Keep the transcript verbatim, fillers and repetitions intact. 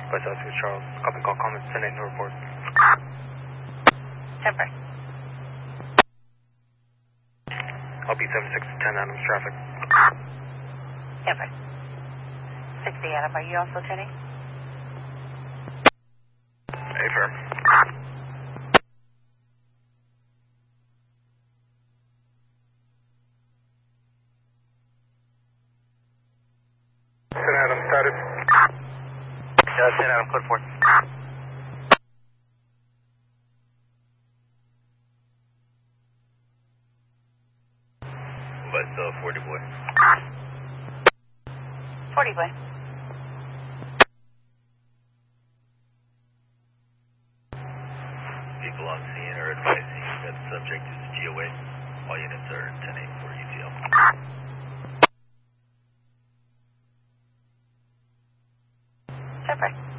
by Southwest Charles. Copy call comments, ten eight, no report. Temper. L B seven six ten Adams traffic. Temper. sixty Adam, are you also tuning? Affirm. ten Adam status. Uh, ten Adam, code four. But uh, forty boy. forty boy. People on scene are advising that the subject is G O A. All units are ten eight for U T L. Temper.